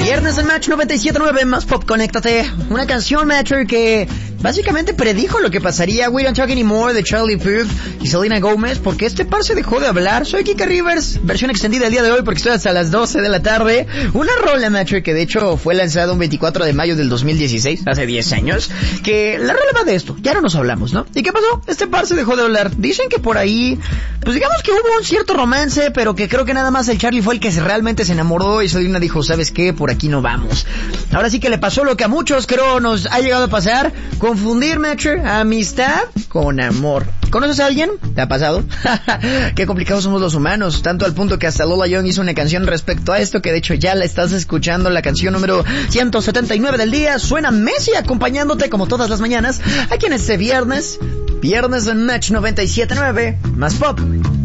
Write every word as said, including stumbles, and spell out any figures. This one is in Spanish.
Viernes en Match noventa y siete punto nueve, más pop, conéctate. Una canción, Matcher, que básicamente predijo lo que pasaría. We Don't Talk Anymore de Charlie Puth y Selena Gomez, porque este par se dejó de hablar. Soy Kika Rivers, versión extendida el día de hoy porque estoy hasta las doce de la tarde. Una rola, Matcher, que de hecho fue lanzada un veinticuatro de mayo del dos mil dieciséis, hace diez años. Que la rola va de esto, ya no nos hablamos, ¿no? ¿Y qué pasó? Este par se dejó de hablar. Dicen que por ahí, pues digamos que hubo un cierto romance, pero que creo que nada más el Charlie fue el que se realmente se enamoró y Selena dijo, ¿sabes qué? Por aquí no vamos. Ahora sí que le pasó lo que a muchos creo nos ha llegado a pasar, confundir, Matcher, amistad con amor. ¿Conoces a alguien? ¿Te ha pasado? Qué complicados somos los humanos, tanto al punto que hasta Lola Young hizo una canción respecto a esto, que de hecho ya la estás escuchando, la canción número ciento setenta y nueve del día. Suena Messi acompañándote como todas las mañanas, aquí en este viernes, viernes en Match noventa y siete punto nueve, más pop.